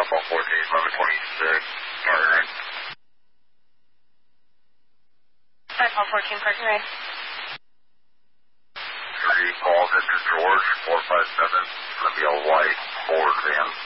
Southbound 14, 1126, partner in. 514, partner in. 3 calls into George, 457, it's going to be a white Ford van.